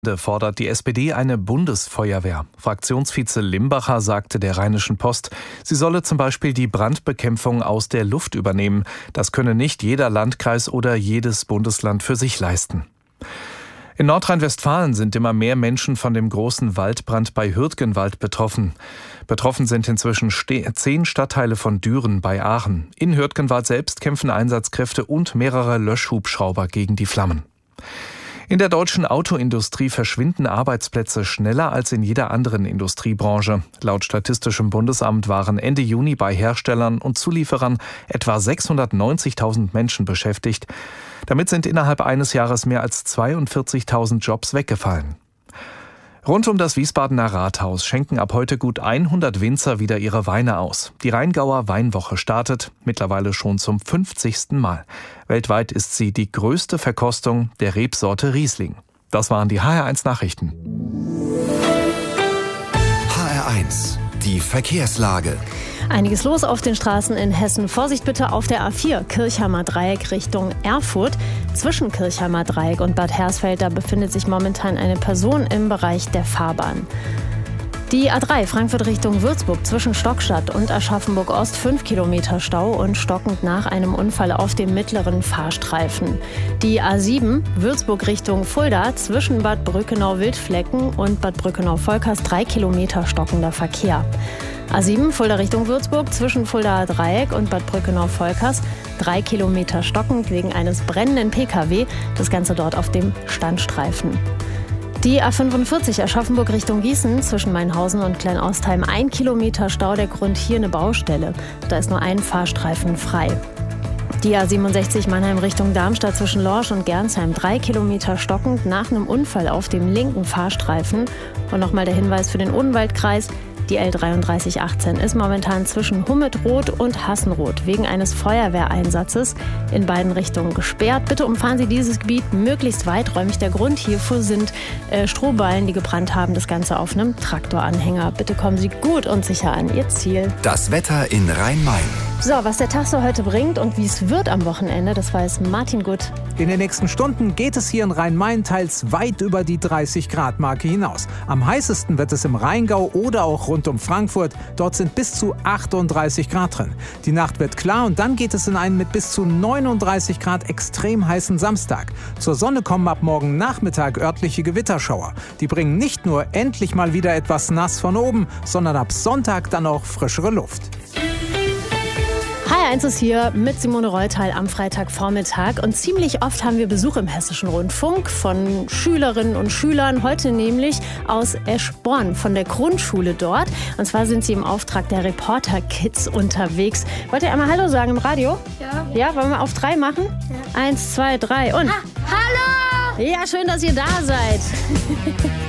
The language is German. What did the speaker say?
Fordert die SPD eine Bundesfeuerwehr. Fraktionsvize Limbacher sagte der Rheinischen Post, sie solle zum Beispiel die Brandbekämpfung aus der Luft übernehmen. Das könne nicht jeder Landkreis oder jedes Bundesland für sich leisten. In Nordrhein-Westfalen sind immer mehr Menschen von dem großen Waldbrand bei Hürtgenwald betroffen. Betroffen sind inzwischen 10 Stadtteile von Düren bei Aachen. In Hürtgenwald selbst kämpfen Einsatzkräfte und mehrere Löschhubschrauber gegen die Flammen. In der deutschen Autoindustrie verschwinden Arbeitsplätze schneller als in jeder anderen Industriebranche. Laut Statistischem Bundesamt waren Ende Juni bei Herstellern und Zulieferern etwa 690.000 Menschen beschäftigt. Damit sind innerhalb eines Jahres mehr als 42.000 Jobs weggefallen. Rund um das Wiesbadener Rathaus schenken ab heute gut 100 Winzer wieder ihre Weine aus. Die Rheingauer Weinwoche startet, mittlerweile schon zum 50. Mal. Weltweit ist sie die größte Verkostung der Rebsorte Riesling. Das waren die HR1 Nachrichten. HR1, die Verkehrslage. Einiges los auf den Straßen in Hessen. Vorsicht bitte auf der A4, Kirchheimer Dreieck Richtung Erfurt. Zwischen Kirchheimer Dreieck und Bad Hersfeld, da befindet sich momentan eine Person im Bereich der Fahrbahn. Die A3 Frankfurt Richtung Würzburg zwischen Stockstadt und Aschaffenburg-Ost 5 Kilometer Stau und stockend nach einem Unfall auf dem mittleren Fahrstreifen. Die A7 Würzburg Richtung Fulda zwischen Bad Brückenau-Wildflecken und Bad Brückenau-Volkers 3 Kilometer stockender Verkehr. A7 Fulda Richtung Würzburg zwischen Fuldaer Dreieck und Bad Brückenau-Volkers 3 Kilometer stockend wegen eines brennenden Pkw. Das Ganze dort auf dem Standstreifen. Die A45 Aschaffenburg Richtung Gießen zwischen Mainhausen und Kleinostheim 1 Kilometer Stau. Der Grund hier eine Baustelle. Da ist nur ein Fahrstreifen frei. Die A67 Mannheim Richtung Darmstadt zwischen Lorsch und Gernsheim 3 Kilometer stockend nach einem Unfall auf dem linken Fahrstreifen. Und nochmal der Hinweis für den Odenwaldkreis. Die L3318 ist momentan zwischen Hummetroth und Hassenroth wegen eines Feuerwehreinsatzes in beiden Richtungen gesperrt. Bitte umfahren Sie dieses Gebiet möglichst weiträumig. Der Grund hierfür sind Strohballen, die gebrannt haben, das Ganze auf einem Traktoranhänger. Bitte kommen Sie gut und sicher an Ihr Ziel. Das Wetter in Rhein-Main. So, was der Tag so heute bringt und wie es wird am Wochenende, das weiß Martin Gutt. In den nächsten Stunden geht es hier in Rhein-Main teils weit über die 30-Grad-Marke hinaus. Am heißesten wird es im Rheingau oder auch rund um Frankfurt. Dort sind bis zu 38 Grad drin. Die Nacht wird klar und dann geht es in einen mit bis zu 39 Grad extrem heißen Samstag. Zur Sonne kommen ab morgen Nachmittag örtliche Gewitterschauer. Die bringen nicht nur endlich mal wieder etwas nass von oben, sondern ab Sonntag dann auch frischere Luft. HR1 ist hier mit Simone Reutal am Freitagvormittag und ziemlich oft haben wir Besuch im Hessischen Rundfunk von Schülerinnen und Schülern, heute nämlich aus Eschborn von der Grundschule dort. Und zwar sind sie im Auftrag der Reporter-Kids unterwegs. Wollt ihr einmal Hallo sagen im Radio? Ja. Ja, wollen wir auf 3 machen? Ja. 1, 2, 3 und... Hallo! Ja, schön, dass ihr da seid.